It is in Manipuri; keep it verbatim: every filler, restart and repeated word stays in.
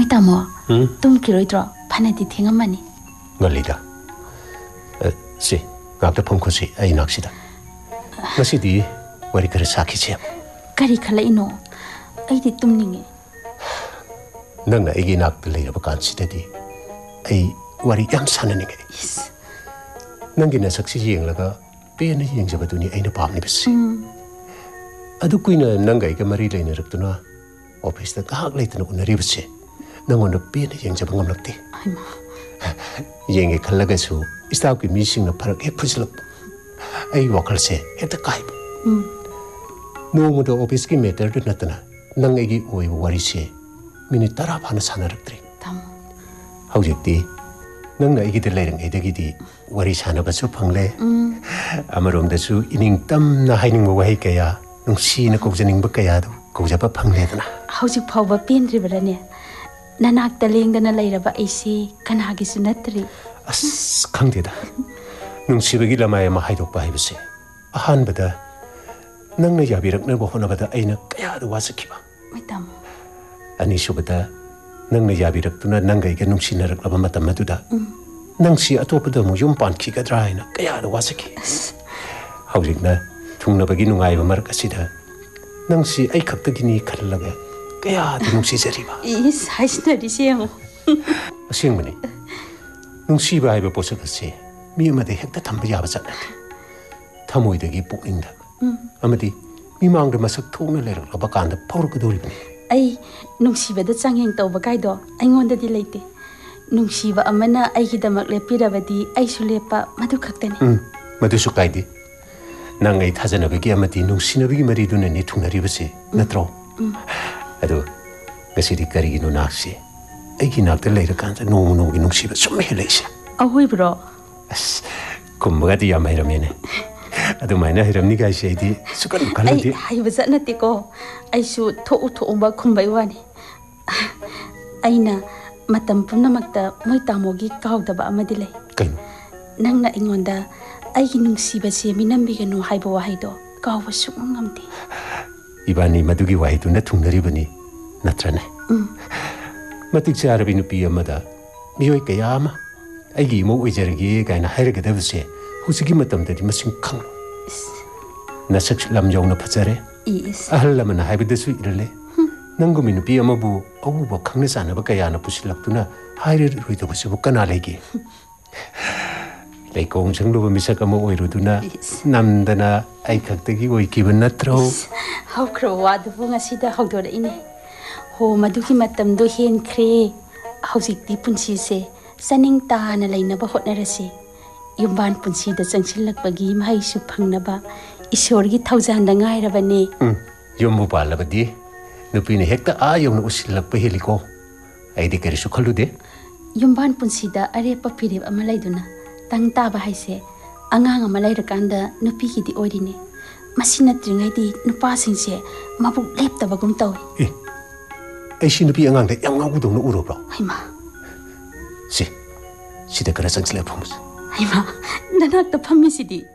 Moi tamo. Tum kiloidro. Panati thingamani. Ngalida. Si, ngapta phongkhosi ai naksida. Ngasidi wari kare sakhi che. Kari khala ino. Ai di tumninge. Nangna igi nak leiraba kansida di. Ai wari yam sananinge. Yes. Nangi na saksi yenglaga pena yengjabaduni aina pamni bisi. Adu kuina nanga iga mari leina raktuna office da kahak leitana unari bisi. Nangonda pena yengjabangam lakti. Aima. Yenge khallaga su staff ki meeting na pharak he phusilap. Ai wakal se heta kai. No mo do office ki matter du natana nang igi oi wari se minute tara phana sanaraktre. Tam. Haujikti nang na igi de leirang edagi di wari sana basu phangle. Amarom da su ining tam na haining mo wahi kaya nung si na kogjaning ba kaya do kogjaba phangle dana. Haujik phawba pen ribrane. Nanak talengdana leiraba aisi kanagi sunatri. As khangdeda. Nung sibagi lamay ma haidok pa haibase. Ahan bada nang na yabirak na bohona bada aina kaya do wasakiba. Mai tam. Ani subada nang na yabirak tuna nang gai ga nung sinarak laba matam matuda. Nang si atopada mo yung pan ki kadra aina kaya do wasaki. Haujik na thungna bagi nungai ba marak asida. Nang si ay khaptagini khalaga kaya do nung si jariba. Is haisna risemo. Asing mani. Nung si ba haiba posa kasi mi amade hekta thamba yaba satnati. Thamoidagi pukningda. Amadi mi mangda masak thongna lerak laba kanda phawrukadoribani. Ai nungsibada changyeng tawba kaido aingonda di leite. Nungsiba amana aigidamak lepirabadi aisu lepa madu khaktani. Hmm, madu su kaidi. Nangai thajanabagi amadi nungsinabagi mariduna ni thungnaribase natro. Ado gasidi karigino naksi. Aigi nakta leirakanta nomu nomu nungsiba summe leise. Ahoi bro. As kumbagati yam hairamene. Ado maina hiramni kai seidi sukan khaladi. Ai haibaza natiko. Aisu tho tho umba khumbai wani. Aina matam punamakta moi tamogi kaudaba amadi lei. Kaino. Nangna ingonda aigi nungsiba se minambiganu haiba wahaido kawba sukngamti. Ibani madugi wahiduna thungnaribani natrane. Matik charabi nupi amada miyoi kaya ama aigi mo oijaragi kaina hairagadabase husigi matamdadi masing khanglo. Nasak lam yawna phajare. Yes. Ahal lamana haibadasu irale. Nangumi nupi amabu awuba khangna sanaba kayana pusilaktuna haire ruidabasu kana legi. Leikong changluba misak ama oiruduna namdana ai khaktagi oikiba natro. Haukro wadabu ngasida haudora ine. Ho madugi matamdo hen kre. Haujikti punsi se saning taana lainaba hotnarase. Yumban punsi da changsilakpagi mahaisu phangnaba isorgi thaujanda ngairabane. Yumbu palabadi nupini hekta a yawna usilakpa heliko. Aidi karisu khalude. Yumban punsi da arepa pirib ama laiduna tang taba haise angang ama lairakanda nupi gidi oirine. Masina tringaidi nupa singse mabuk leptabagum tawi. Eh. Aisi nupi angang da yang ngagudong na urobro. Haima. Si. Sida kara sangsila phamus. Haima. Nanak ta phammi sidi.